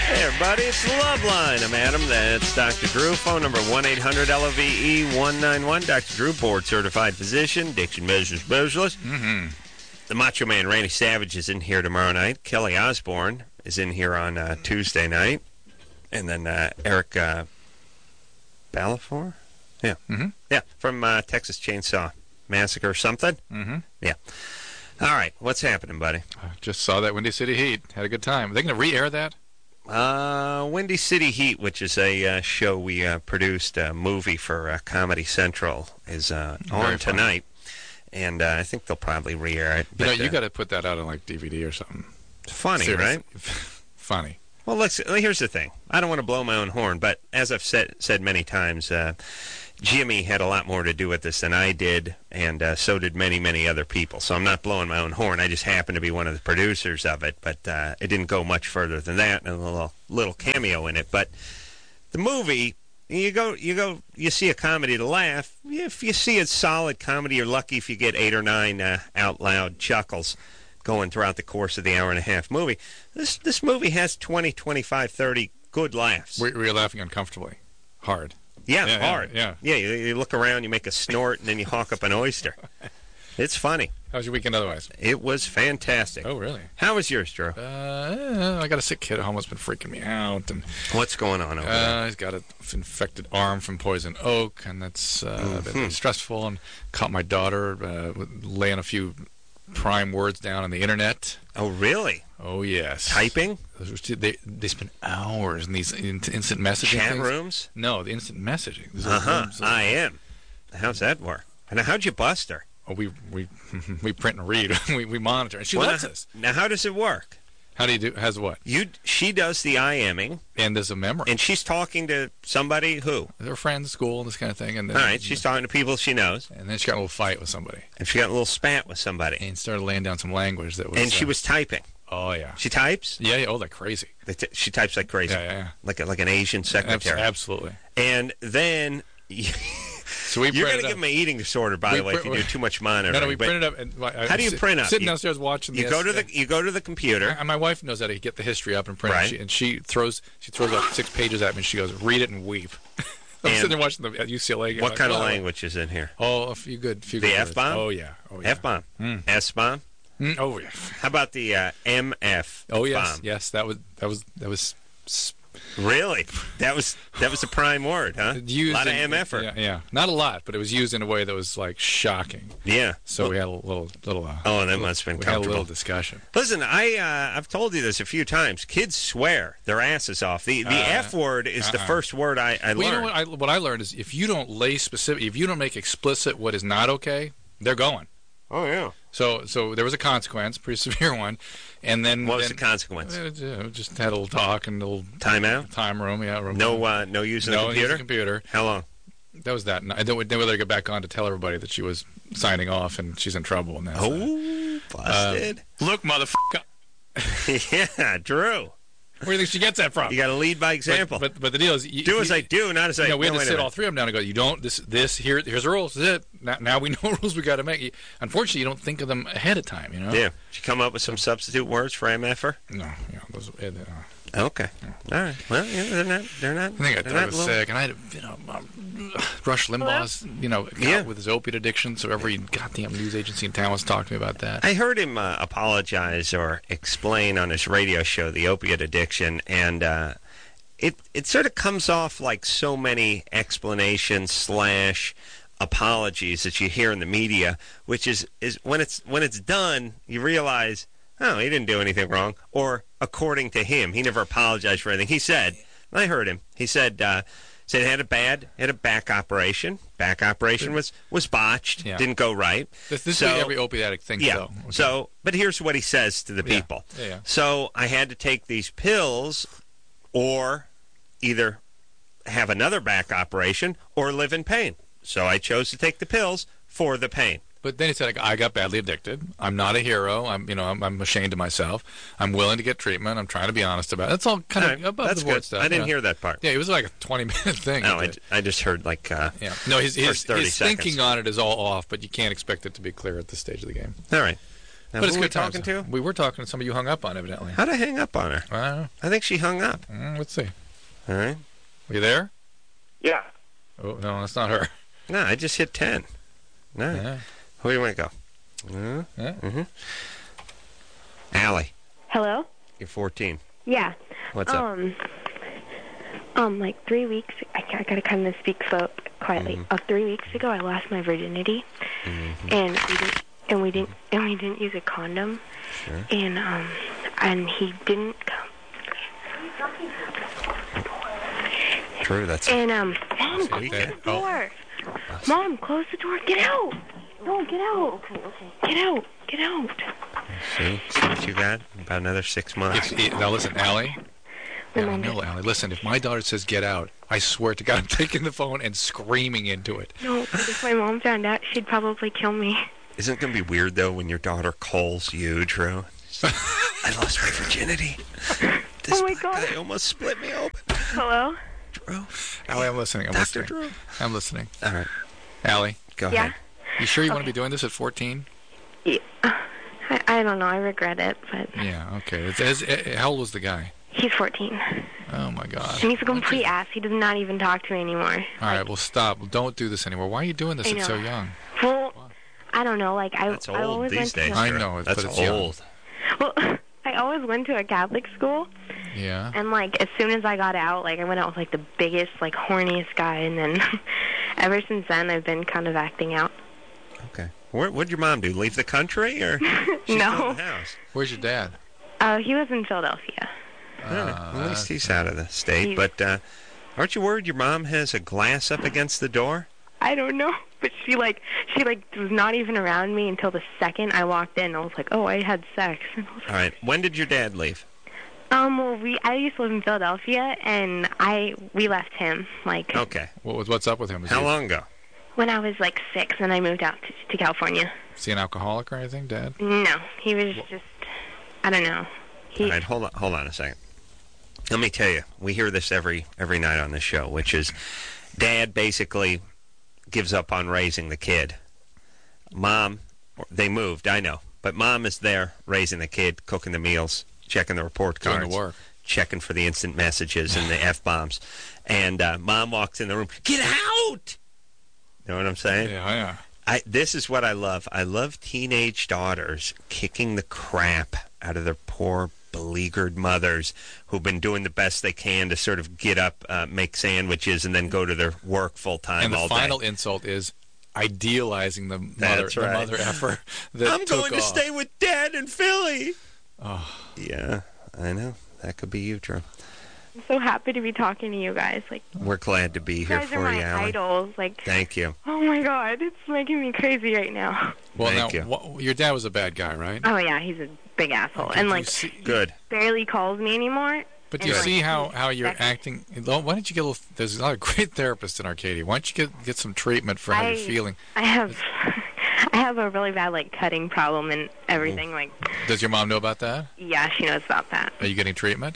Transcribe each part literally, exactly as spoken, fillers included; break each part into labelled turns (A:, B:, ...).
A: Hey everybody, it's the Love Line. I'm Adam. That's Doctor Drew. Phone number one eight hundred L O V E one nine one. Doctor Drew, board certified physician, addiction measures specialist.
B: Mm-hmm.
A: The Macho Man Randy Savage is in here tomorrow night. Kelly Osbourne is in here on uh, Tuesday night, and then uh, Eric uh, Balfour. Yeah,
B: Mm-hmm.
A: yeah, from uh, Texas Chainsaw Massacre or something.
B: Mm-hmm.
A: Yeah. All right, what's happening, buddy?
B: I just saw that Windy City Heat. Had a good time. Are they going to re-air that?
A: Uh, Windy City Heat, which is a uh, show we uh, produced, a movie for uh, Comedy Central, is uh,
B: Very
A: on
B: funny.
A: tonight, and uh, I think they'll probably re-air it.
B: You know,
A: but,
B: you
A: uh,
B: got to put that out on like D V D or something.
A: funny,
B: Seriously.
A: right?
B: Funny.
A: Well, let's. Here's the thing. I don't want to blow my own horn, but as I've said said many times, uh, Jimmy had a lot more to do with this than I did, and uh, so did many, many other people. So I'm not blowing my own horn. I just happen to be one of the producers of it, but uh, it didn't go much further than that, and a little little cameo in it. But the movie, you go, you go, you see a comedy to laugh. If you see a solid comedy, you're lucky if you get eight or nine uh, out loud chuckles going throughout the course of the hour and a half movie. This this movie has twenty, twenty-five, thirty good laughs.
B: Were, were you laughing uncomfortably? Hard.
A: Yeah,
B: Yeah, yeah,
A: hard.
B: yeah.
A: yeah you, you look around, you make a snort, and then you hawk up an oyster. It's funny.
B: How was your weekend otherwise?
A: It was fantastic.
B: Oh, really?
A: How was yours, Drew?
B: Uh, I got a sick kid at home that's been freaking me out, and
A: What's going on over there?
B: uh, he's got an infected arm from poison oak, and that's uh, been very stressful. And caught my daughter uh, laying a few prime words down on the internet.
A: Oh, really?
B: Oh, yes.
A: Typing?
B: They they spend hours in these in- instant messaging
A: Chat
B: things.
A: rooms?
B: No, the instant messaging. These
A: Uh huh.
B: rooms,
A: I am. How's that work? And how'd you bust her?
B: Oh, we we we print and read. we we monitor, and she
A: Well,
B: lets
A: now-
B: us.
A: Now, how does it work?
B: How do you do? Has what?
A: You, she does the IMing,
B: And there's a memory.
A: and she's talking to somebody who?
B: Her friends at school and this kind of thing. And then,
A: All right, she's talking to people she knows,
B: and then she got a little fight with somebody,
A: and she got a little spat with somebody,
B: and started laying down some language that was.
A: and she
B: uh,
A: was typing.
B: Oh yeah.
A: She types?
B: Yeah. yeah oh, like crazy.
A: They t- She types like crazy.
B: Yeah, yeah. yeah.
A: Like, a, like an Asian
B: Abs-
A: secretary.
B: absolutely.
A: And then
B: So we
A: you're going
B: printed
A: to
B: up-
A: give them an eating disorder, by
B: We
A: the way, if
B: print-
A: you do too much monitoring.
B: No, no, we
A: but
B: printed up. And, I,
A: How do you
B: sit-
A: print up?
B: Sitting
A: You-
B: downstairs watching.
A: you
B: the
A: go to
B: S-
A: the you go to the computer.
B: And my wife knows how to get the history up and print
A: Right.
B: it. She, and she throws she throws up six pages at me, and she goes, "Read it and weep." I'm
A: And
B: sitting there watching the at U C L A game.
A: What
B: like,
A: kind of
B: wow.
A: language is in here?
B: Oh, a few good, few
A: The
B: good
A: F-bomb?
B: words. Oh yeah, oh yeah.
A: F bomb,
B: Mm.
A: S bomb.
B: Mm, oh yeah.
A: How about the uh, M F?
B: Oh yes,
A: bomb?
B: yes. That was that was that was s-
A: Really? That was that was a prime word, huh?
B: used
A: a lot of
B: in-
A: M F -er.
B: Yeah, yeah, not a lot, but it was used in a way that was like shocking.
A: Yeah.
B: So we had a little little. Uh,
A: Oh, that
B: little-
A: must have been
B: we had a little
A: comfortable.
B: discussion.
A: Listen, I uh, I've told you this a few times. Kids swear their asses off. The the
B: Uh,
A: F word is the
B: uh-uh.
A: first word I, I
B: Well, you know
A: learned.
B: what I what I learned is if you don't lay specific, if you don't make explicit what is not okay, they're going.
A: Oh yeah.
B: So so there was a consequence, pretty severe one, and then
A: What was
B: then,
A: the consequence?
B: Uh, yeah, just had a little talk and a little
A: Timeout?
B: time room. Yeah, room.
A: No uh, no using
B: no
A: the
B: use
A: computer.
B: the computer.
A: How long?
B: That was that. And then we then we let her get back on to tell everybody that she was signing off and she's in trouble. And that's that.
A: Oh, busted.
B: Look, motherfucker,
A: yeah, Drew.
B: where do you think she gets that from?
A: You got to lead by example.
B: But, but but the deal is, you,
A: do as
B: you,
A: I do, not as I.
B: You know, we had
A: no,
B: to
A: wait a
B: sit
A: minute.
B: all three of them down and go, you don't, this, this, here, here's the rules, this is it. Now, now we know rules we got to make. You- Unfortunately, you don't think of them ahead of time, you know?
A: Yeah. Did you come up with some substitute words for M F-er?
B: No, you know, those, uh,
A: Okay. All right. Well, yeah, they're not. They're not.
B: I think I,
A: they're
B: I
A: not
B: was
A: little-
B: sick, and I had, you know, um, Rush Limbaugh's, you know, got
A: Yeah.
B: with his opiate addiction, so every goddamn news agency in town was talking to me about that.
A: I heard him uh, apologize or explain on his radio show the opiate addiction, and uh, it it sort of comes off like so many explanations slash apologies that you hear in the media, which is, is when it's when it's done, you realize, oh, he didn't do anything wrong, or according to him, he never apologized for anything. He said, I heard him. He said. Uh, Said had a bad, had a back operation. Back operation was, was botched.
B: Yeah.
A: Didn't go right.
B: This, this
A: So-
B: is what every opiate addict thinks,
A: Yeah.
B: though. Okay.
A: So, but here's what he says to the
B: Yeah.
A: people.
B: Yeah, yeah.
A: So I had to take these pills, or either have another back operation or live in pain. So I chose to take the pills for the pain.
B: But then he said, I got badly addicted. I'm not a hero. I'm, you know, I'm, I'm ashamed of myself. I'm willing to get treatment. I'm trying to be honest about it. That's all kind
A: All
B: of
A: right,
B: above
A: that's
B: the board
A: good.
B: stuff.
A: I didn't
B: you know.
A: hear that part.
B: Yeah, it was like a twenty minute thing.
A: No,
B: he
A: I,
B: did.
A: j- I just heard like. Uh,
B: yeah. No, his his,
A: first thirty
B: his
A: seconds.
B: thinking on it is all off, but you can't expect it to be clear at this stage of the game.
A: All right. Now,
B: but it's
A: who
B: good
A: we talking
B: times.
A: to?
B: We were talking to somebody you hung up on, evidently.
A: How'd I hang up on her?
B: I don't know.
A: I think she hung up.
B: Mm, let's see.
A: All right.
B: Are you there?
C: Yeah.
B: Oh, no, that's not her.
A: No, I just hit ten. No.
B: Yeah.
A: Who do you want to go? Uh,
B: Yeah.
A: Mm-hmm. Allie,
D: Hello?
A: you're fourteen.
D: Yeah.
A: What's up?
D: Um, um, like three weeks, I, I gotta kind of speak slow, quietly.
A: Mhm.
D: Uh, three weeks ago, I lost my virginity,
A: Mhm.
D: and we didn't, and we didn't, and we didn't use a condom,
A: Sure.
D: and um, and he didn't come.
A: True, that's...
D: And um, Mom, close
A: Sweet.
D: the
B: Oh.
D: door. Mom, close the door. Get out. No, get out. Get out. Get out.
A: See? See what you got? About another six months.
B: If, now listen, Allie.
D: My
B: Yeah, I
D: mom
B: know,
D: just-
B: Allie. Listen, if my daughter says get out, I swear to God, I'm taking the phone and screaming into it.
D: No, but if my mom found out, she'd probably kill me.
A: Isn't it going to be weird, though, when your daughter calls you, Drew? I lost my virginity. This
D: Oh, my
A: black
D: God.
A: guy almost split me open.
D: Hello?
A: Drew.
B: Allie, I'm listening. I'm
A: Doctor
B: listening.
A: Drew.
B: I'm listening.
A: All right.
B: Allie,
A: Go
D: Yeah?
A: ahead.
B: you sure you want to
D: Okay.
B: be doing this at fourteen?
D: Yeah. I, I don't know. I regret it, but
B: Yeah, okay. It's, it's, it, how old was the guy?
D: he's fourteen.
B: Oh, my God.
D: And he's a complete ass. He does not even talk to me anymore.
B: All right, well, stop. Don't do this anymore. Why are you doing this
D: I
B: at so
D: know.
B: young?
D: Well, I don't know. Like, I,
A: That's
D: I
A: old
D: always
A: these
D: went
A: days.
D: to,
B: I
A: Drew.
B: know,
A: That's
B: but it's young.
A: old.
D: well, I always went to a Catholic school,
B: Yeah.
D: and like as soon as I got out, like I went out with like the biggest, like horniest guy, and then ever since then I've been kind of acting out.
A: Okay. Where, what'd your mom do? Leave the country, or she's
D: No.
A: still in the house?
B: Where's your dad?
D: Uh, he was in Philadelphia.
A: All right.
B: Uh,
A: Well, at least he's out of the state.
D: He's-
A: But uh, aren't you worried your mom has a glass up against the door?
D: I don't know, but she like she like was not even around me until the second I walked in. I was like, oh, I had sex. And I was like,
A: All right. When did your dad leave?
D: Um, well, we I used to live in Philadelphia, and I we left him like
A: Okay.
B: What was what's up with him? Is
A: How
B: he,
A: long ago?
D: when I was like six, and I moved out to, to California.
B: Is he an alcoholic or anything, Dad?
D: No, he was just I don't know. He
A: All right. Hold on. Hold on a second. Let me tell you. We hear this every every night on this show, which is dad basically gives up on raising the kid. Mom, they moved, I know, but mom is there raising the kid, cooking the meals, checking the report
B: Doing
A: cards,
B: the work.
A: checking for the instant messages and the F bombs. And uh, mom walks in the room, get out! You know what I'm saying?
B: Yeah, yeah.
A: I, this is what I love. I love teenage daughters kicking the crap out of their poor, beleaguered mothers who've been doing the best they can to sort of get up, uh, make sandwiches, and then go to their work full time
B: And the
A: all
B: final
A: day.
B: insult is idealizing the mother,
A: That's
B: the
A: right.
B: mother effer that
A: I'm
B: took
A: going to
B: off.
A: stay with Dad in Philly.
B: Oh,
A: Yeah, I know. That could be you, Drew.
D: I'm so happy to be talking to you guys. Like
A: We're glad to be
D: you
A: here
D: guys are
A: for
D: my
A: you, Alan.
D: idols. Like
A: Thank you.
D: oh my god, it's making me crazy right now.
B: well,
A: Thank
B: now
A: you.
B: wha- your dad was a bad guy, right?
D: Oh yeah, he's a big asshole,
B: Did
D: and
B: you
D: like
B: see-
A: Good.
D: barely calls me anymore.
B: But do you
D: and,
B: see
D: like,
B: how,
D: he's
B: how you're
D: sexy.
B: acting? Why don't you get a little? There's a lot of great therapists in Arcadia. Why don't you get get some treatment for how
D: I-
B: you're feeling?
D: I have I have a really bad like cutting problem and everything. Like
B: Does your mom know about that?
D: yeah, she knows about that.
B: Are you getting treatment?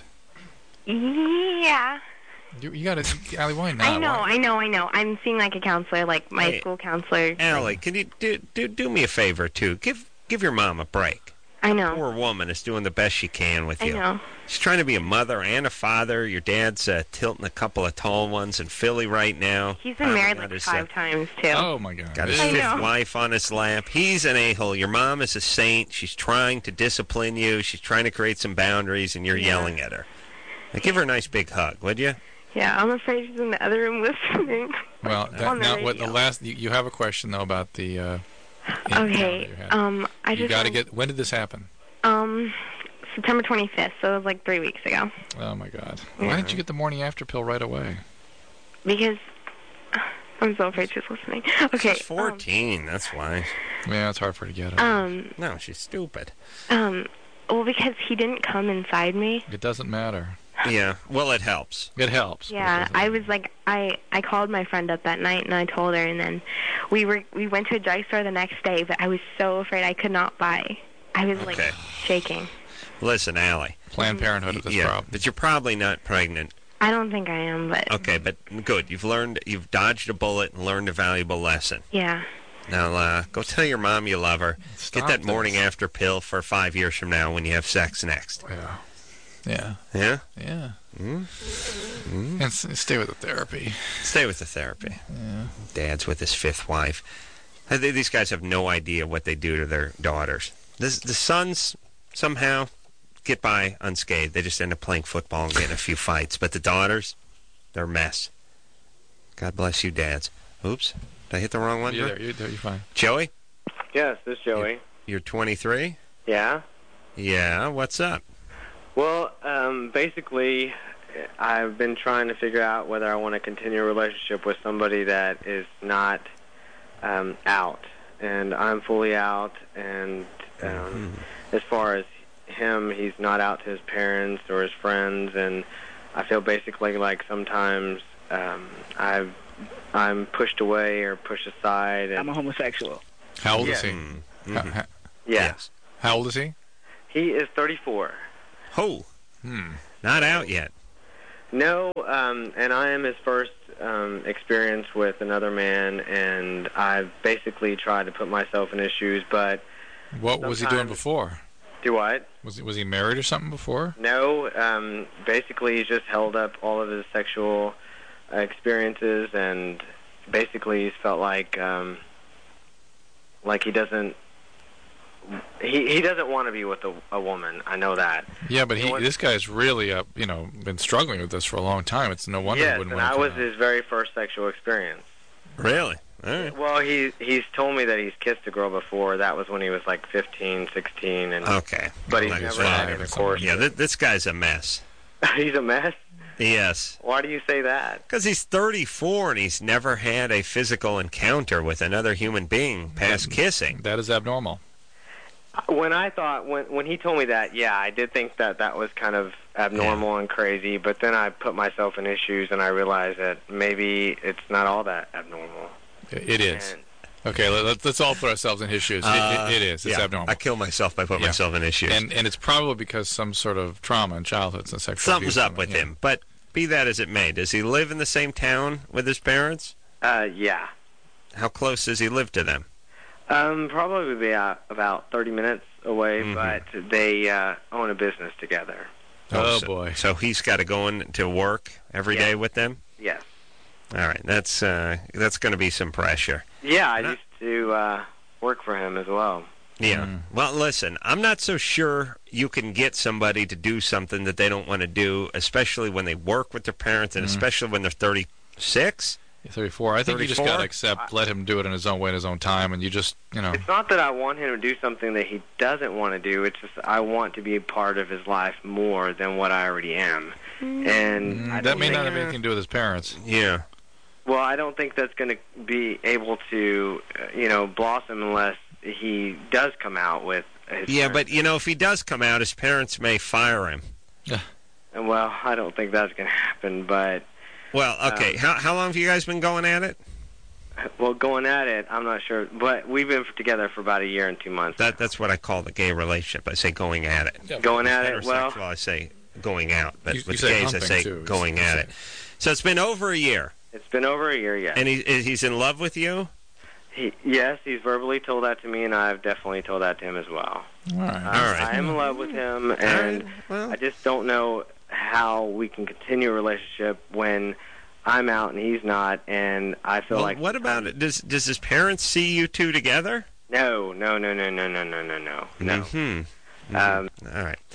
D: Yeah.
B: You, you got to, Allie. Why not?
D: I know,
B: Why-
D: I know, I know. I'm seeing like a counselor, like my
A: Hey,
D: school counselor.
A: Allie, can you do, do do me a favor too? Give give your mom a break.
D: I know.
A: Poor woman is doing the best she can with
D: I
A: you.
D: know.
A: She's trying to be a mother and a father. Your dad's uh, tilting a couple of tall ones in Philly right now.
D: He's been
A: Finally
D: married
A: got
D: like
A: his,
D: five
A: uh,
D: times too.
B: Oh my God!
A: Got his
D: I
A: fifth
D: know.
A: wife on his lap. He's an a-hole. Your mom is a saint. She's trying to discipline you. She's trying to create some boundaries, and you're
D: Yeah.
A: yelling at her. Now, give her a nice big hug, would you?
D: Yeah, I'm afraid she's in the other room listening.
B: Well, that,
D: On the
B: now what the
D: radio.
B: last you, you have a question though about the. Uh, encounter
D: Okay.
B: you had.
D: Um, I
B: you
D: just
B: got to
D: want-
B: get. When did this happen?
D: um September twenty-fifth, so it was like three weeks ago.
B: Oh my God! Why didn't you get the morning after pill right away?
D: Because I'm so afraid she's listening. Okay.
A: She's fourteen, that's why.
B: Yeah, it's hard for her to get it.
D: Um,
A: No, she's stupid.
D: um, um, well, because he didn't come inside me.
B: It doesn't matter.
A: Yeah, well, it helps.
B: It helps. but it
D: Yeah,
B: doesn't
D: I
B: matter.
D: was like, I I called my friend up that night and I told her, and then we were we went to a drugstore the next day, but I was so afraid I could not buy. I was like
A: Okay.
D: shaking.
A: Listen, Allie.
B: Planned Parenthood of this
A: yeah,
B: problem.
A: but you're probably not pregnant.
D: I don't think I am, but
A: Okay, but good. You've learned, you've dodged a bullet and learned a valuable lesson.
D: yeah.
A: Now, uh, go tell your mom you love her.
B: Stop
A: Get that
B: this.
A: morning after pill for five years from now when you have sex next.
B: Yeah. Yeah.
A: Yeah?
B: Yeah.
A: Mm?
B: And s- stay with the therapy.
A: Stay with the therapy.
B: Yeah.
A: Dad's with his fifth wife. I think these guys have no idea what they do to their daughters. This, the sons somehow get by unscathed. They just end up playing football and getting a few fights. But the daughters, they're a mess. God bless you, dads. Oops. Did I hit the wrong one?
B: You're
A: Drew?
B: there. You're there. You're fine.
A: Joey,
C: Yes, this is Joey.
A: you're twenty-three?
C: Yeah.
A: Yeah, what's up?
C: Well, um, basically, I've been trying to figure out whether I want to continue a relationship with somebody that is not um, out, and I'm fully out. And um,
A: Mhm.
C: as far as him, he's not out to his parents or his friends, and I feel basically like sometimes um, I've I'm pushed away or pushed aside. And
E: I'm a homosexual.
B: How old
C: Yeah.
B: is he?
A: Mm,
B: How,
A: mhm.
B: how,
C: yeah,
A: Yes.
B: how old is he?
C: he is thirty-four.
A: Oh,
B: Hmm.
A: not out yet.
C: No, um, and I am his first um, experience with another man, and I've basically tried to put myself in his shoes, but
B: What was he doing
C: Sometimes-
B: before?
C: do what?
B: Was he, was he married or something before?
C: No, um, basically he's just held up all of his sexual uh, experiences, and basically he's felt like um, like he doesn't he he doesn't want to be with a, a woman. I know that.
B: Yeah, but
C: You
B: he
C: know what?
B: this guy's really uh, you know been struggling with this for a long time. It's no wonder
C: yes,
B: he wouldn't
C: and
B: want
C: I
B: to
C: was
B: come out.
C: his very first sexual experience.
A: Really? All right.
C: Well, he he's told me that he's kissed a girl before. That was when he was like fifteen, sixteen, and
A: Okay.
C: but he's
A: Like
C: never
A: five
C: had
B: or
C: intercourse.
A: Yeah, th- this guy's a mess.
C: He's a mess.
A: Yes.
C: Why do you say that?
A: Because he's thirty-four and he's never had a physical encounter with another human being past kissing.
B: That is abnormal.
C: When I thought when when he told me that, yeah, I did think that that was kind of abnormal and crazy. But then I put myself in his shoes and I realized that maybe it's not all that abnormal.
B: It is.
C: And
B: Okay, let, let's all put ourselves in his shoes. It-
A: Uh,
B: it, it is. It's
A: yeah,
B: abnormal.
A: I kill myself by putting
B: Yeah.
A: myself in issues.
B: And and it's probably because some sort of trauma in childhood, some sexual
A: Something's
B: abuse,
A: up with
B: yeah.
A: him. But be that as it may, does he live in the same town with his parents?
C: uh, yeah,
A: How close does he live to them?
C: um, probably be uh, about thirty minutes away,
A: Mhm.
C: but they uh, own a business together.
B: Oh,
A: so,
B: boy.
A: So he's got to go in to work every
C: Yeah.
A: day with them?
C: Yes.
A: All right. That's uh, that's going to be some pressure.
C: Yeah, I
A: Uh,
C: used to uh, work for him as well.
A: Yeah.
B: Mm.
A: Well, listen, I'm not so sure you can get somebody to do something that they don't want to do, especially when they work with their parents and
B: Mm.
A: especially when they're thirty-six.
B: thirty-four. I think you just
A: thirty-four?
B: got to accept, let him do it in his own way, in his own time, and you just, you know.
C: It's not that I want him to do something that he doesn't want to do. It's just I want to be a part of his life more than what I already am. And
B: Mm,
C: I
B: that
C: don't
B: may
C: think,
B: not have anything to do with his parents.
A: Yeah.
C: well, I don't think that's going to be able to, uh, you know, blossom unless he does come out with his
A: Yeah,
C: parents.
A: but, you know, if he does come out, his parents may fire him.
C: And, well, I don't think that's going to happen. But
A: Well, okay.
C: Um,
A: how how long have you guys been going at it?
C: well, going at it, I'm not sure. But we've been together for about a year and two months.
A: That That's what I call the gay relationship. I say going at it.
C: Going at it, well,
A: Heterosexual, I say going out. But
B: You- you
A: with
B: say
A: gays, I
B: humping,
A: say
B: too.
A: going
B: You
A: at
B: say-
A: it. So it's been over a year.
C: it's been over a year, yes.
A: And he, he's in love with you?
C: He, yes, he's verbally told that to me, and I've definitely told that to him as well.
B: All right.
C: I,
A: All right.
C: I am in love with him,
A: All
C: and
A: right, well,
C: I just don't know how we can continue a relationship when I'm out and he's not, and I feel
A: well,
C: like...
A: what about it? Does, does his parents see you two together?
C: No, no, no, no, no, no, no, no, no, no.
A: Hmm.
C: Um,
A: All right.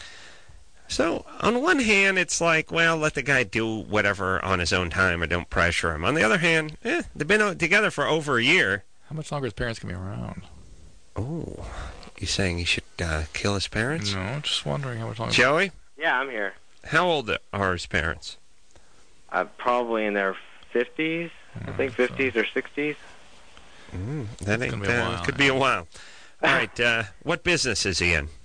A: So, on one hand, it's like, well, let the guy do whatever on his own time or don't pressure him. On the other hand, eh, they've been o- together for over a year.
B: How much longer his parents can be around?
A: Oh, you saying he should uh, kill his parents?
B: No, just wondering how much longer.
A: Joey,
C: yeah, I'm here.
A: how old are his parents?
C: Uh, probably in their fifties, I think
B: so-
C: fifties or sixties.
A: Mm, that
B: It's
A: ain't,
B: gonna be a
A: uh,
B: while,
A: could
B: yeah.
A: be a while. All right, uh, what business is he in?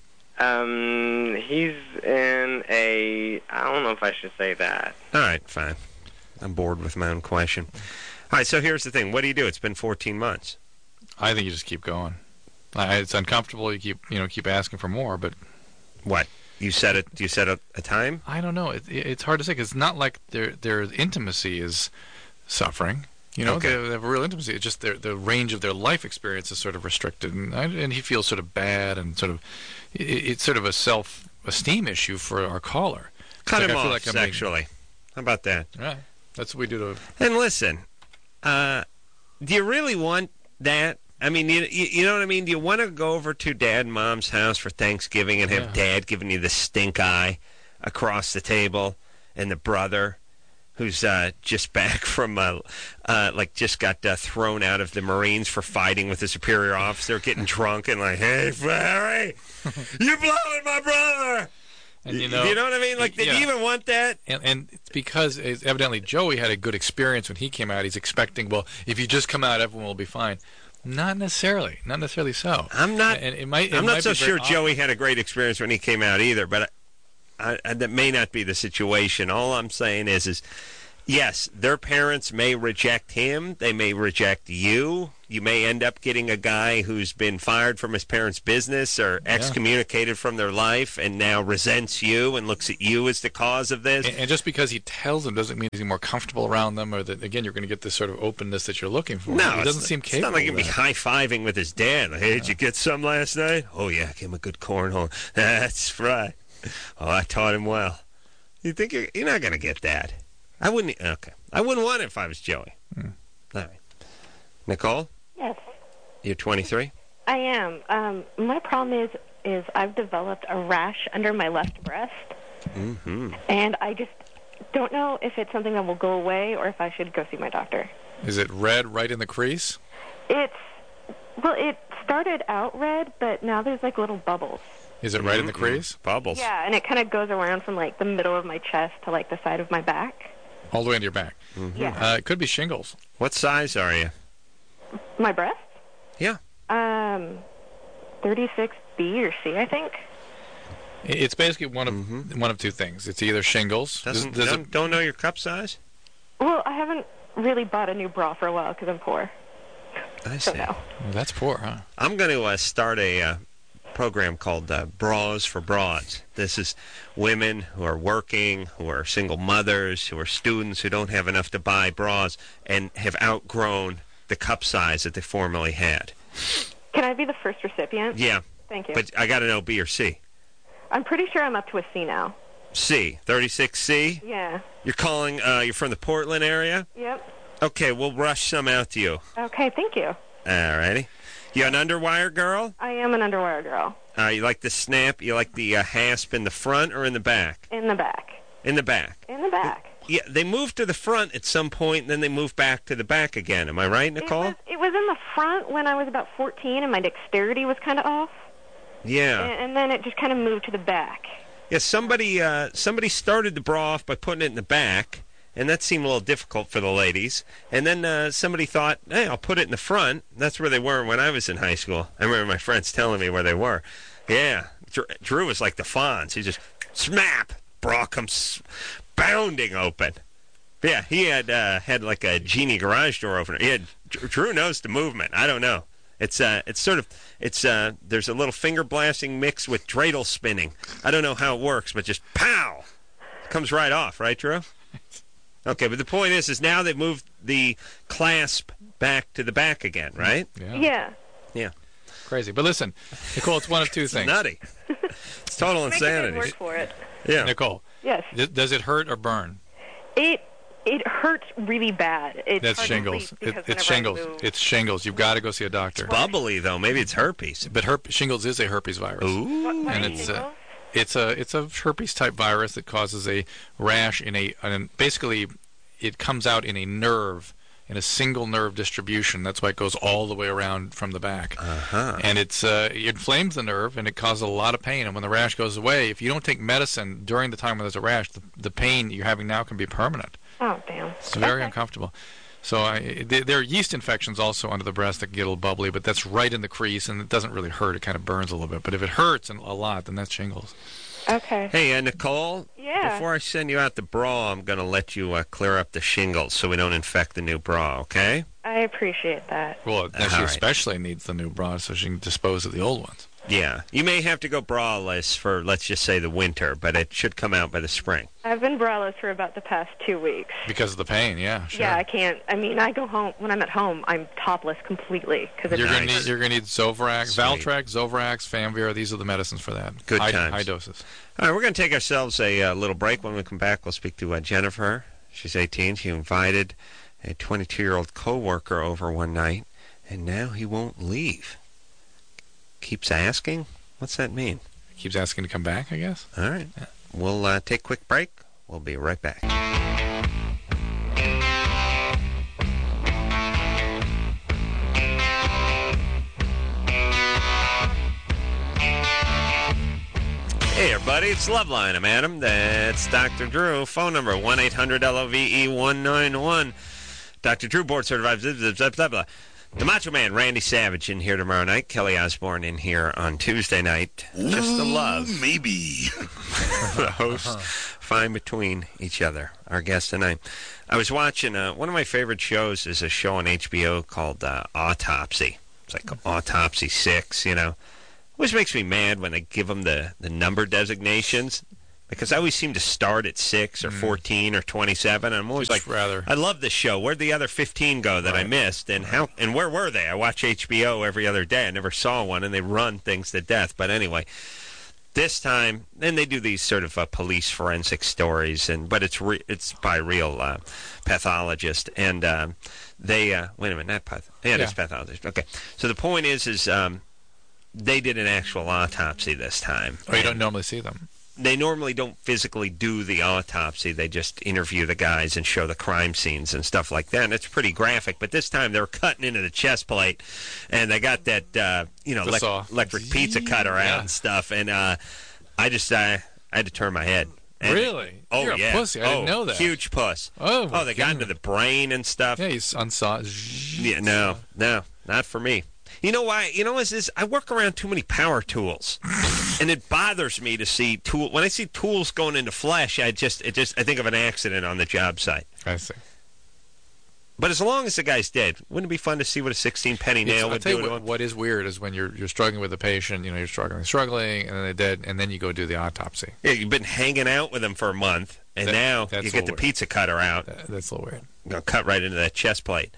C: Um, he's in a... I don't know if I should say that.
A: All right, fine. I'm bored with my own question. All right, so here's the thing. What do you do? It's been fourteen months.
B: I think you just keep going. I, it's uncomfortable. You keep, you know, keep asking for more, but
A: What? You set it? You set a, a time?
B: I don't know. It, it, it's hard to say because it's not like their their intimacy is suffering. You know,
A: Okay.
B: they, they have a real intimacy. It's just their the range of their life experience is sort of restricted, and I, and he feels sort of bad and sort of it, it's sort of a self-esteem issue for our caller.
A: Cut
B: Like,
A: him
B: I feel
A: off
B: like I'm being-
A: sexually. How about that?
B: Yeah, that's what we do to.
A: And listen, uh, do you really want that? I mean, you, you you know what I mean? Do you want to go over to Dad and Mom's house for Thanksgiving and have
B: Yeah.
A: Dad giving you the stink eye across the table, and the brother who's uh, just back from, uh, uh, like, just got uh, thrown out of the Marines for fighting with a superior officer, getting drunk and like, hey, Barry, you're blowing my brother.
B: And you
A: You
B: know,
A: know what I mean? Like, did
B: yeah.
A: you even want that?
B: And, and it's because it's evidently Joey had a good experience when he came out. He's expecting, well, if you just come out, everyone will be fine. Not necessarily. Not necessarily so.
A: I'm not.
B: And it might. It
A: I'm
B: might
A: not so
B: be very
A: sure
B: odd-
A: Joey had a great experience when he came out either, but I, I, that may not be the situation. All I'm saying is, is yes, their parents may reject him. They may reject you. You may end up getting a guy who's been fired from his parents' business or excommunicated from their life and now resents you and looks at you as the cause of this.
B: And, and just because he tells them doesn't mean he's more comfortable around them, or that again you're going to get this sort of openness that you're looking for.
A: No,
B: he
A: it's-
B: doesn't seem
A: it's
B: capable.
A: not like he'd
B: of
A: be
B: that.
A: high-fiving with his dad. Like, hey, did you get some last night? Oh, yeah, I gave him a good cornhole. That's right. Oh, I taught him well. You think you're, you're not going to get that. I wouldn't. Okay. I wouldn't want it if I was Joey.
B: Hmm.
A: All right. Nicole,
D: Yes,
A: you're twenty-three?
D: I am. Um, my problem is is I've developed a rash under my left breast,
A: Mm-hmm.
D: and I just don't know if it's something that will go away or if I should go see my doctor.
B: Is it red right in the crease?
D: It's well, it started out red, but now there's like little bubbles.
B: Is it right in the crease?
A: Bubbles.
D: Yeah, and it kind of goes around from like the middle of my chest to like the side of my back.
B: All the way into your back.
D: Yeah,
B: Uh, it could be shingles.
A: What size are you?
D: my breast.
A: Yeah.
D: Um, thirty-six B or C, I think.
B: It's basically one of
A: Mm-hmm.
B: one of two things. It's either shingles. Does-
A: Doesn't,
B: does
A: don't,
B: it-
A: don't know your cup size?
D: Well, I haven't really bought a new bra for a while because I'm poor.
A: I
D: So
A: see.
D: no.
B: well, that's poor, huh?
A: I'm going to uh, start a uh, program called uh, Bras for Broads. This is women who are working, who are single mothers, who are students who don't have enough to buy bras and have outgrown the cup size that they formerly had.
D: Can I be the first recipient?
A: Yeah,
D: Thank you.
A: but I got to know B or C.
D: I'm pretty sure I'm up to a C now.
A: C, thirty-six C.
D: Yeah.
A: You're calling, uh, you're from the Portland area?
D: Yep.
A: Okay, we'll rush some out to you.
D: Okay, thank you.
A: All righty. You an underwire girl?
D: I am an underwear girl.
A: Uh, you like the snap? You like the uh, hasp in the front or in the back?
D: In the back.
A: In the back.
D: In the back.
A: Yeah, they moved to the front at some point, and then they moved back to the back again. Am I right, Nicole?
D: It was, it was in the front when I was about fourteen, and my dexterity was kind of off.
A: Yeah.
D: And, and then it just kind of moved to the back.
A: Yeah, somebody uh, somebody started the bra off by putting it in the back, and that seemed a little difficult for the ladies. And then uh, somebody thought, hey, I'll put it in the front. That's where they were when I was in high school. I remember my friends telling me where they were. Yeah, Drew, Drew was like the Fonz. He just, snap, bra comes bounding open. Yeah, he had uh, had like a genie garage door opener. He had, Drew knows the movement. I don't know. It's uh, it's sort of, it's uh, there's a little finger blasting mixed with dreidel spinning. I don't know how it works, but just pow, it comes right off, right, Drew? Okay, but the point is, is now they've moved the clasp back to the back again, right?
B: Yeah.
D: Yeah.
A: Yeah.
B: Crazy. But listen, Nicole, it's one of two
A: It's
B: things.
A: nutty. It's total
D: Make a good
A: insanity.
D: word for it.
A: Yeah.
B: Nicole,
D: Yes.
B: d- does it hurt or burn?
D: It it hurts really bad. It's
B: That's
D: hard to
B: shingles.
D: sleep
B: It,
D: because
B: it's
D: whenever I
B: shingles.
D: move-
B: It's shingles. You've got to go see a doctor.
A: Bubbly though, maybe it's herpes.
B: But herp- shingles is a herpes virus.
A: Ooh.
D: What, what
B: and
D: is
B: it's, uh,
D: shingles?
B: It's a it's a herpes type virus that causes a rash in a and basically it comes out in a nerve, in a single nerve distribution. That's why it goes all the way around from the back.
A: Uh-huh.
B: And it's uh, it inflames the nerve and it causes a lot of pain. And when the rash goes away, if you don't take medicine during the time when there's a rash, the, the pain you're having now can be permanent.
D: Oh, damn.
B: It's very
D: Okay.
B: uncomfortable. So I, there there are yeast infections also under the breast that can get a little bubbly, but that's right in the crease and it doesn't really hurt. It kind of burns a little bit. But if it hurts a lot, then that's shingles.
D: Okay.
A: Hey, uh, Nicole,
D: Yeah.
A: before I send you out the bra, I'm going to let you uh, clear up the shingles so we don't infect the new bra, okay?
D: I appreciate that.
B: Well, now she
A: All right.
B: especially needs the new bra so she can dispose of the old ones.
A: Yeah. You may have to go braless for, let's just say, the winter, but it should come out by the spring.
E: I've been braless for about the past two weeks.
B: Because of the pain, yeah, sure.
E: Yeah, I can't. I mean, I go home, when I'm at home, I'm topless completely. Cause it's
B: You're
A: Nice.
B: going to need, you're gonna need Zovrax,
A: Sweet.
B: Valtrex, Zovrax, Famvir. These are the medicines for that.
A: Good
B: high,
A: times.
B: high doses.
A: All right, we're going to take ourselves a uh, little break. When we come back, we'll speak to uh, Jennifer. She's eighteen. She invited a twenty-two-year-old coworker over one night, and now he won't leave. Keeps asking? What's that mean?
B: Keeps asking to come back, I guess.
A: All right. We'll uh, take a quick break. We'll be right back. Hey, everybody, it's Loveline. I'm Adam. That's Doctor Drew. Phone number one eight hundred L O V E one nine one. Doctor Drew, board certified. Blah, blah, blah, blah, blah. The Macho Man, Randy Savage, in here tomorrow night. Kelly Osbourne in here on Tuesday night. Just the love.
F: Maybe.
A: The hosts find between each other. Our guest tonight. I was watching, uh, one of my favorite shows is a show on H B O called uh, Autopsy. It's like Autopsy six, you know. Always makes me mad when they give them the, the number designations, because I always seem to start at six or fourteen or twenty-seven. And I'm always
B: Just
A: like,
B: rather.
A: I love this show. Where'd the other fifteen go that I
B: Right.
A: missed? And how? And where were they? I watch H B O every other day. I never saw one, and they run things to death. But anyway, this time, then they do these sort of uh, police forensic stories, and but it's re- it's by real uh, pathologists, and um, they uh, wait a minute, not path, yeah,
B: Yeah.
A: it's pathologist. Okay, so the point is, is um, they did an actual autopsy this time.
B: Oh, you
A: And
B: don't normally see them.
A: They normally don't physically do the autopsy. They just interview the guys and show the crime scenes and stuff like that. And it's pretty graphic. But this time they were cutting into the chest plate, and they got that uh, you know
B: The
A: elec-
B: saw.
A: electric pizza cutter out
B: Yeah.
A: and stuff. And uh, I just uh, I had to turn my head. And-
B: Really?
A: Oh
B: You're a
A: yeah.
B: pussy. I didn't
A: Oh,
B: know that.
A: Huge puss.
B: Oh, my
A: Oh, they got into the brain and stuff.
B: Yeah, he's unsaw.
A: Yeah, no, no, not for me. You know why? You know what this is? I work around too many power tools, and it bothers me to see tool. When I see tools going into flesh, I just, it just, I think of an accident on the job site.
B: I see.
A: But as long as the guy's dead, wouldn't it be fun to see what a sixteen penny
B: It's-
A: nail
B: I'll
A: would
B: tell
A: do
B: you
A: to
B: what,
A: him?
B: what is weird is when you're you're struggling with a patient, you know, you're struggling, struggling, and then they're dead, and then you go do the autopsy.
A: Yeah, you've been hanging out with him for a month, and
B: That-
A: now
B: that's
A: you
B: a
A: get the
B: little
A: pizza cutter out,
B: That, that's a little weird.
A: you know, cut right into that chest plate.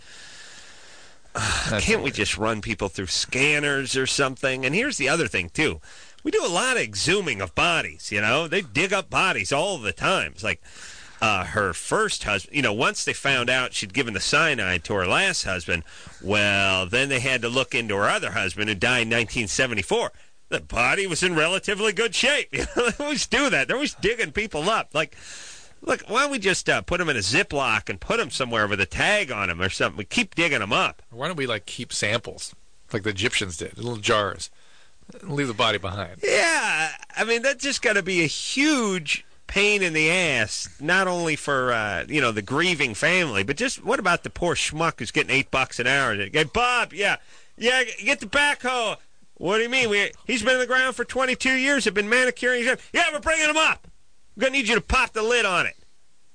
B: That's
A: Can't
B: a
A: we
B: weird.
A: just run people through scanners or something? And here's the other thing, too. We do a lot of exhuming of bodies, you know? They dig up bodies all the time. It's like uh, her first husband, you know, once they found out she'd given the cyanide to her last husband, well, then they had to look into her other husband who died in nineteen seventy-four. The body was in relatively good shape. You know, they always do that. They're always digging people up. Like, look, why don't we just uh, put them in a Ziploc and put them somewhere with a tag on them or something? We keep digging them up.
B: Why don't we like keep samples like the Egyptians did, little jars, and leave the body behind?
A: Yeah, I mean, that's just got to be a huge pain in the ass, not only for, uh, you know, the grieving family, but just what about the poor schmuck who's getting eight bucks an hour? Hey, Bob, yeah, yeah, get the backhoe. What do you mean? We, he's been in the ground for twenty-two years, have been manicuring his head. Yeah, we're bringing him up. We're going to need you to pop the lid on it.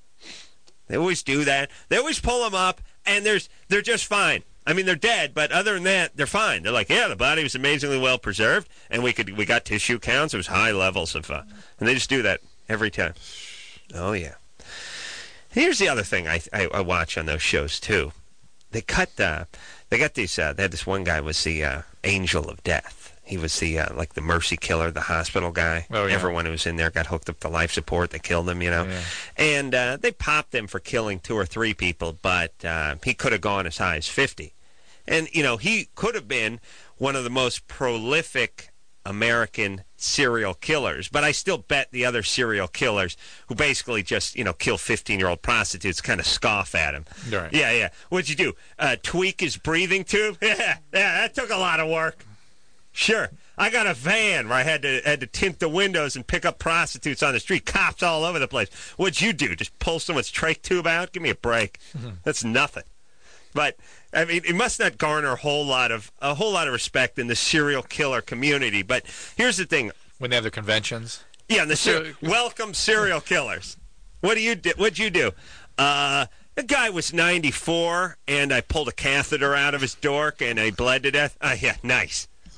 A: They always do that. They always pull them up, and there's they're just fine. I mean, they're dead, but other than that, they're fine. They're like, yeah, the body was amazingly well preserved, and we could we got tissue counts. It was high levels of, uh, and they just do that every time. Oh yeah. Here's the other thing I I, I watch on those shows too. They cut. Uh, they got these. Uh, they had this one guy was the uh, angel of death. He was the uh, like the mercy killer, the hospital guy.
B: Oh, yeah.
A: Everyone who was in there got hooked up to life support. They killed him, you know.
B: Yeah.
A: And uh, they popped him for killing two or three people, but uh, he could have gone as high as fifty. And, you know, he could have been one of the most prolific American serial killers. But I still bet the other serial killers who basically just, you know, kill fifteen-year-old prostitutes kind of scoff at him.
B: Right.
A: Yeah, yeah. What'd you do? Uh, tweak his breathing tube? Yeah, yeah, that took a lot of work. Sure. I got a van where I had to had to tint the windows and pick up prostitutes on the street. Cops all over the place. What'd you do? Just pull someone's trach tube out? Give me a break. That's nothing. But I mean, it must not garner a whole lot of a whole lot of respect in the serial killer community. But here's the thing.
B: When they have their conventions.
A: Yeah, and the ser- welcome serial killers. What do you do? What'd you do? Uh, the guy was ninety-four, and I pulled a catheter out of his dork, and he bled to death. Uh, yeah, nice.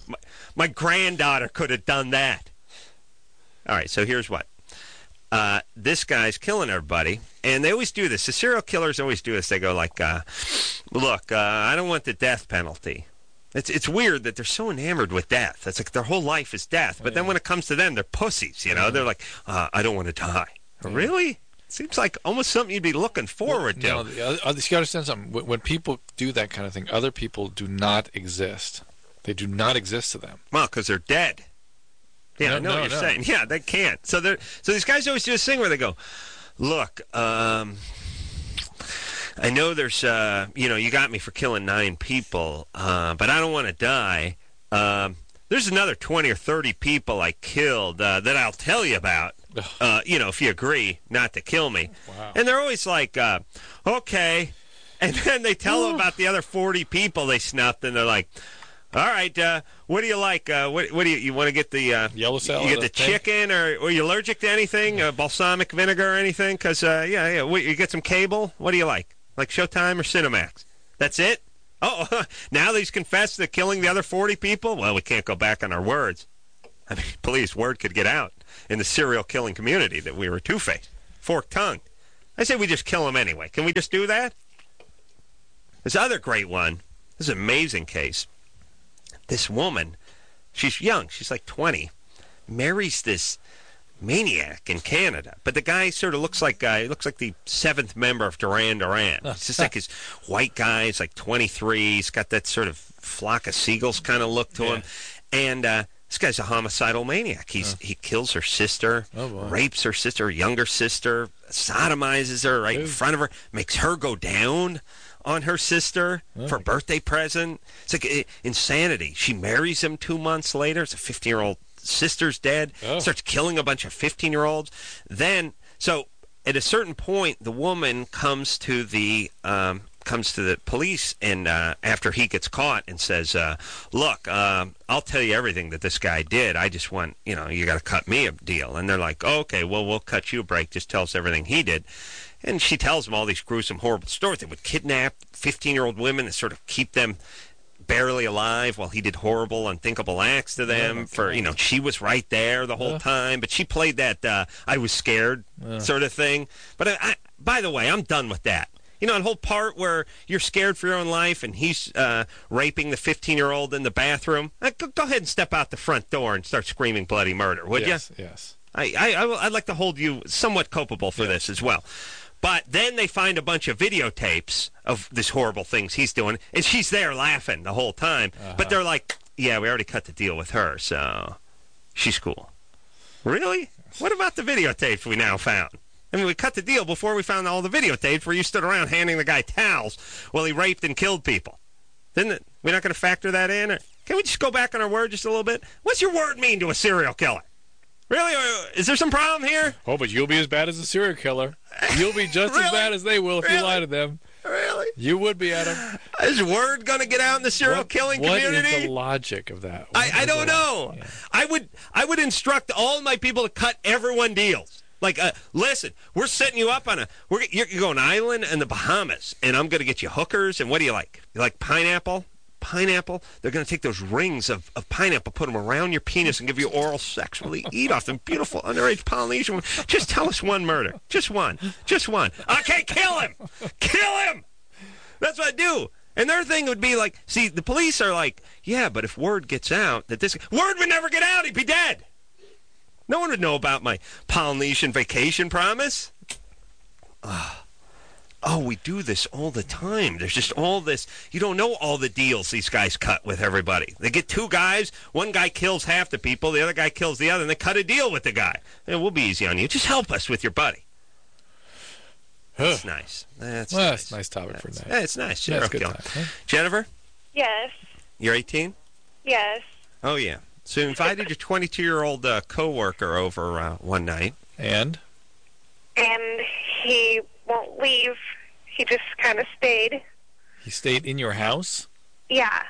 A: My, my granddaughter could have done that. All right, so here's what. Uh, this guy's killing everybody, and they always do this. The serial killers always do this. They go like, uh, look, uh, I don't want the death penalty. It's it's weird that they're so enamored with death. It's like their whole life is death. But yeah. then when it comes to them, they're pussies, you know? Yeah. They're like, uh, I don't want to die. Yeah. Really? Seems like almost something you'd be looking forward
B: well,
A: to.
B: No, you got to understand something. When people do that kind of thing, other people do not exist. They do not exist to them.
A: Well, because they're dead. Yeah,
B: no,
A: I know
B: no,
A: what you're
B: no.
A: saying. Yeah, they can't. So they're so these guys always do this thing where they go, look, um, I know there's, uh, you know, you got me for killing nine people, uh, but I don't want to die. Um, there's another twenty or thirty people I killed uh, that I'll tell you about. Uh, you know, if you agree not to kill me.
B: Wow.
A: And they're always like, uh, okay. And then they tell them about the other forty people they snuffed, and they're like, all right, uh, what do you like? Uh, what, what do you, you want to get the, uh,
B: yellow salad?
A: You get the chicken, or, or are you allergic to anything? Uh, balsamic vinegar or anything? Because, uh, yeah, yeah, what, you get some cable? What do you like? Like Showtime or Cinemax? That's it? Oh, now he's confessed to killing the other forty people? Well, we can't go back on our words. I mean, please, word could get out in the serial killing community that we were two-faced, fork-tongued. I say we just kill them anyway. Can we just do that? This other great one, this is an amazing case. This woman, she's young, she's like twenty, marries this maniac in Canada. But the guy sort of looks like uh, he looks like the seventh member of Duran Duran. He's just like his white guy. He's like twenty-three. He's got that sort of flock of seagulls kind of look to yeah. him. And uh, this guy's a homicidal maniac. He's oh. He kills her sister,
B: oh,
A: rapes her sister, her younger sister, sodomizes her right Ooh. in front of her, makes her go down on her sister oh for a birthday God. present. It's like uh, insanity. She marries him two months later. It's a fifteen-year-old sister's dead. Oh. Starts killing a bunch of fifteen-year-olds. Then, so at a certain point, the woman comes to the um, comes to the police, and uh, after he gets caught, and says, uh, "Look, uh, I'll tell you everything that this guy did. I just want, you know, you got to cut me a deal." And they're like, oh, "Okay, well, we'll cut you a break. Just tell us everything he did." And she tells them all these gruesome, horrible stories. They would kidnap fifteen-year-old women and sort of keep them barely alive while he did horrible, unthinkable acts to them. Oh for, you know, she was right there the whole uh. time, but she played that uh, I was scared uh. sort of thing. But, I, I, by the way, I'm done with that. You know, the whole part where you're scared for your own life and he's uh, raping the fifteen-year-old in the bathroom. Uh, go, go ahead and step out the front door and start screaming bloody murder, would
B: yes,
A: you?
B: Yes,
A: I, I, I, I'd like to hold you somewhat culpable for yeah. this as well. But then they find a bunch of videotapes of this horrible things he's doing, and she's there laughing the whole time. Uh-huh. But they're like, yeah, we already cut the deal with her, so she's cool. Really? What about the videotapes we now found? I mean, we cut the deal before we found all the videotapes where you stood around handing the guy towels while he raped and killed people. Didn't it? We're not going to factor that in? Or can we just go back on our word just a little bit? What's your word mean to a serial killer? Really? Is there some problem here?
B: Oh, but you'll be as bad as a serial killer. You'll be just
A: really?
B: as bad as they will if
A: really?
B: you lie to them.
A: Really?
B: You would be, Adam.
A: Is word going to get out in the serial
B: what,
A: killing
B: what
A: community?
B: What is the logic of that?
A: I, I don't know. Yeah. I would I would instruct all my people to cut everyone deals. Like, uh, listen, we're setting you up on a... We're, you're, you're going island in the Bahamas, and I'm going to get you hookers, and what do you like? You like pineapple? Pineapple? They're going to take those rings of, of pineapple, put them around your penis, and give you oral sex. Really eat off them. Beautiful underage Polynesian women. Just tell us one murder. Just one. Just one. Okay, kill him! Kill him! That's what I do. And their thing would be like, see, the police are like, yeah, but if word gets out that this... Word would never get out. He'd be dead. No one would know about my Polynesian vacation promise. Ugh. Oh, we do this all the time. There's just all this. You don't know all the deals these guys cut with everybody. They get two guys. One guy kills half the people. The other guy kills the other. And they cut a deal with the guy. Yeah, we'll be easy on you. Just help us with your buddy. That's nice. That's
B: well,
A: nice.
B: That's a nice topic
A: that's,
B: for tonight.
A: Yeah, it's nice. Serial killing.
B: Huh?
A: Jennifer?
F: Yes.
A: You're eighteen?
F: Yes.
A: Oh, yeah. So you invited your twenty-two-year-old uh, co-worker over uh, one night.
B: And?
F: And he won't leave. He just kind of stayed.
B: He stayed in your house?
F: Yeah.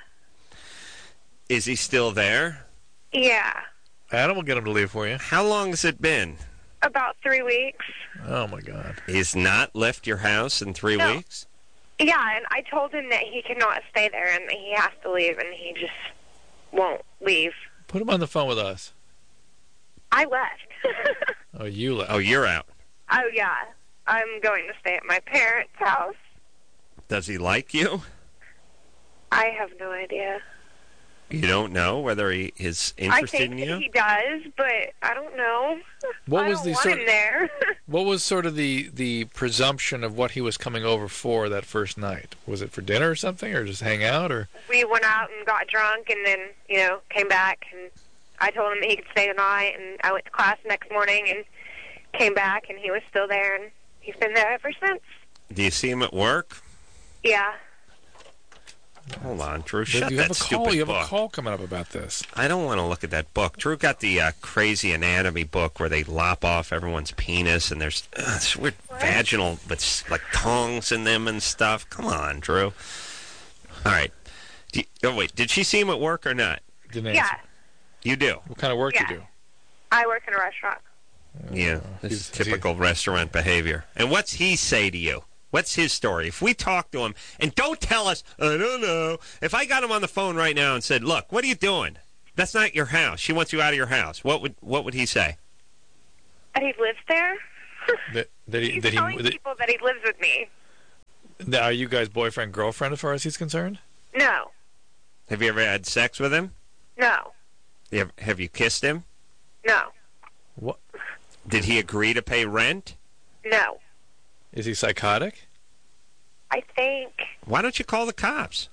A: Is he still there?
F: Yeah.
B: Adam will get him to leave for you.
A: How long has it been?
F: About three weeks.
B: Oh, my God.
A: He's not left your house in three
F: no.
A: weeks?
F: Yeah, and I told him that he cannot stay there and that he has to leave, and he just won't leave.
B: Put him on the phone with us.
F: I left.
B: Oh, you left.
A: Oh, you're out.
F: Oh, yeah. I'm going to stay at my parents' house.
A: Does he like you?
F: I have no idea.
A: You don't know whether he is interested
F: I think
A: in you?
F: he does, but I don't know.
B: What
F: I
B: was
F: don't
B: the
F: want
B: sort?
F: him there.
B: What was sort of the the presumption of what he was coming over for that first night? Was it for dinner or something, or just hang out, or?
F: We went out and got drunk, and then you know came back, and I told him that he could stay the night, and I went to class the next morning and came back, and he was still there, and he's been there ever since.
A: Do you see him at work?
F: Yeah.
A: Hold on, Drew. Shut
B: you
A: that
B: have a
A: stupid
B: call. You have
A: book.
B: a call coming up about this.
A: I don't want to look at that book. Drew got the uh, crazy anatomy book where they lop off everyone's penis and there's uh, this weird vaginal with like tongues in them and stuff. Come on, Drew. All right. Do you, oh wait, did she see him at work or not?
B: Didn't answer.
F: Yeah.
A: You do.
B: What kind of work
F: Yeah.
B: you do?
F: I work in a restaurant.
A: Yeah, this
B: he's-
A: is typical restaurant behavior. And what's he say to you? What's his story? If we talk to him, and don't tell us, I don't know. If I got him on the phone right now and said, look, what are you doing? That's not your house. She wants you out of your house. What would what would he say?
F: That he lives there?
B: That, that he,
F: He's
B: that
F: telling
B: he, that,
F: people that he lives with me.
B: that- are you guys boyfriend girlfriend as far as he's concerned?
F: No.
A: Have you ever had sex with him?
F: No.
A: You have, have you kissed him?
F: No.
B: What?
A: Did he agree to pay rent?
F: No.
B: Is he psychotic?
F: I think.
A: Why don't you call the cops?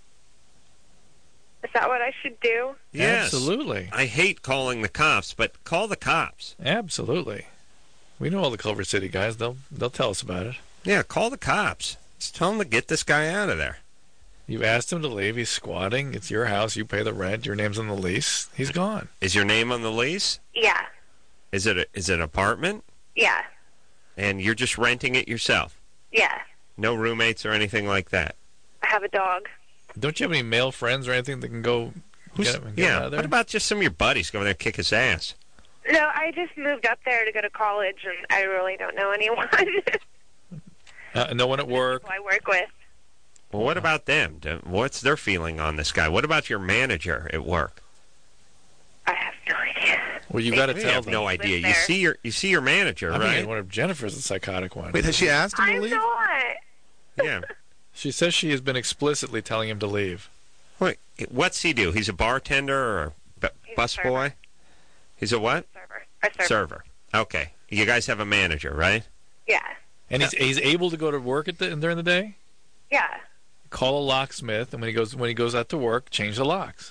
F: Is that what I should do?
A: Yes.
B: Absolutely.
A: I hate calling the cops, but call the cops.
B: Absolutely. We know all the Culver City guys. They'll they'll tell us about it.
A: Yeah, call the cops. Just tell them to get this guy out of there.
B: You asked him to leave. He's squatting. It's your house. You pay the rent. Your name's on the lease. He's gone.
A: Is your name on the lease?
F: Yeah.
A: Is it a, is it an apartment?
F: Yeah.
A: And you're just renting it yourself?
F: Yeah.
A: No roommates or anything like that?
F: I have a dog.
B: Don't you have any male friends or anything that can go
A: Who's,
B: get him, get him
A: yeah.
B: out of there?
A: What about just some of your buddies go over there and kick his ass?
F: No, I just moved up there to go to college, and I really don't know anyone.
B: Uh, no one at work.
F: Who I work with.
A: Well, what about them? Do- What's their feeling on this guy? What about your manager at work?
F: I have no idea.
B: Well, you got to
A: We
B: tell
A: have
B: them.
A: no idea. You
F: there.
A: see your you see your manager,
B: I'm
A: right?
B: thinking one of Jennifer's the psychotic one.
G: Wait, has she asked him to
F: I'm
G: leave?
F: not.
A: Yeah.
B: She says she has been explicitly telling him to leave.
A: Wait, what's he do? He's a bartender or a b-
F: He's a server.
A: busboy? He's a what?
F: Server. A server.
A: Server. Okay. You guys have a manager, right?
F: Yeah.
B: And he's he's able to go to work at the, during the day.
F: Yeah.
B: Call a locksmith, and when he goes when he goes out to work, change the locks.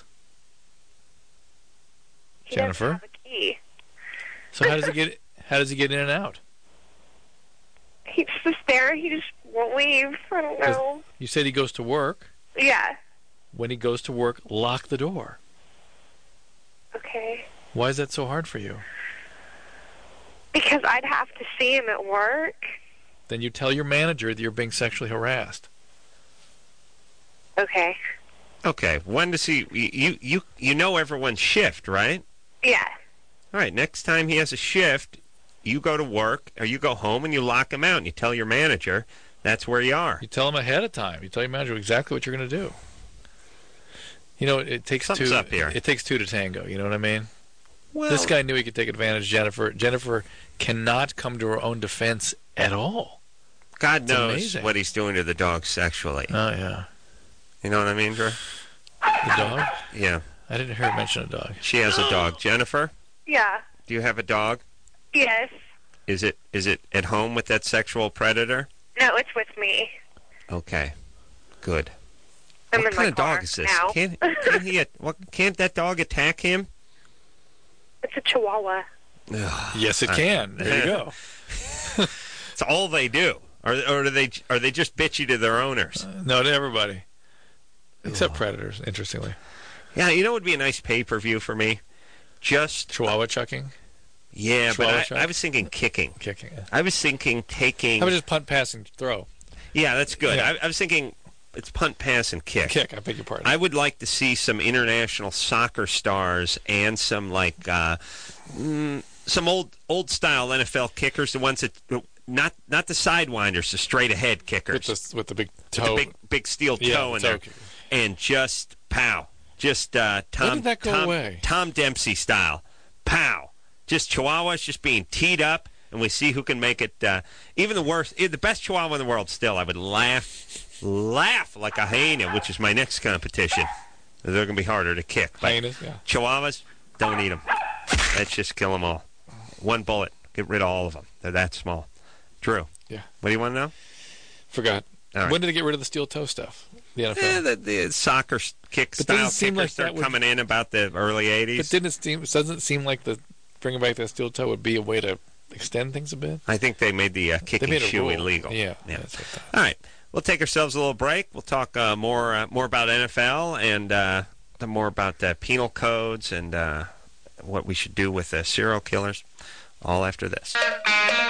F: He
B: Jennifer?
F: doesn't have a key.
B: So how does he get how does he get in and out?
F: He's just there. He just won't leave. I don't know.
B: You said he goes to work.
F: Yeah.
B: When he goes to work, lock the door.
F: Okay.
B: Why is that so hard for you?
F: Because I'd have to see him at work.
B: Then you tell your manager that you're being sexually harassed.
F: Okay.
A: Okay. When does he? You you you know everyone's shift, right?
F: Yeah.
A: All right. Next time he has a shift, you go to work or you go home and you lock him out and you tell your manager that's where you are.
B: You tell him ahead of time. You tell your manager exactly what you're going to do. You know, it, it takes
A: Something's
B: two.
A: up here.
B: It takes two to tango. You know what I mean?
A: Well,
B: This guy knew he could take advantage of Jennifer. Jennifer cannot come to her own defense at all.
A: God
B: It's
A: knows
B: amazing.
A: what he's doing to the dog sexually.
B: Oh yeah,
A: You know what I mean, Drew?
B: the dog.
A: Yeah.
B: I didn't hear her mention a dog.
A: She has a dog. Jennifer,
F: Yeah.
A: do you have a dog?
F: Yes.
A: Is it is it at home with that sexual predator?
F: No, it's with me.
A: Okay. Good.
F: I'm
A: what
F: in
A: kind
F: my
A: of dog
F: car
A: is this?
F: now.
A: Can't can't he? What can't that dog attack him?
F: It's a Chihuahua.
A: Ugh.
B: Yes, it can. There you go.
A: It's all they do. Or or do they are they just bitchy to their owners?
B: No, to everybody, except predators. Interestingly,
A: Yeah, you know what would be a nice pay-per-view for me? Just
B: Chihuahua chucking,
A: yeah,
B: Chihuahua
A: but
B: chuck?
A: I, I was thinking kicking.
B: kicking.
A: I was thinking taking.
B: How about just punt, pass, and throw?
A: Yeah, that's good.
B: Yeah.
A: I, I was thinking it's punt, pass, and kick.
B: Kick. I beg your pardon.
A: I would like to see some international soccer stars and some like uh, mm, some old old style N F L kickers, the ones that not not the sidewinders, the straight ahead kickers
B: with the with the big
A: with
B: toe.
A: the big big steel
B: Yeah,
A: toe in
B: toe
A: there,
B: kick.
A: and just pow. just uh, Tom,
B: did that go
A: Tom,
B: away?
A: Tom Dempsey style. Pow! Just Chihuahuas just being teed up, and we see who can make it. Uh, even the worst, eh, the best Chihuahua in the world still, I would laugh, laugh like a hyena, which is my next competition. They're going to be harder to kick. But
B: Hyenas, yeah.
A: Chihuahuas, don't eat them. Let's just kill them all. One bullet. Get rid of all of them. They're that small. Drew.
B: Yeah.
A: What do you want to know?
B: Forgot.
A: All right.
B: When did they get rid of the steel toe stuff? The N F L.
A: Eh, the, the soccer s- kick
B: But
A: style
B: doesn't it seem
A: kickers
B: like
A: start
B: that would-
A: coming in about the early eighties.
B: But didn't it seem? Doesn't it seem like the bringing back that steel toe would be a way to extend things a bit?
A: I think they made the uh,
B: They
A: kicking
B: made a
A: shoe
B: rule.
A: illegal.
B: Yeah.
A: yeah.
B: That's what I thought.
A: All right. We'll take ourselves a little break. We'll talk uh, more uh, more about N F L and uh, more about uh, penal codes and uh, what we should do with uh, serial killers. All after this.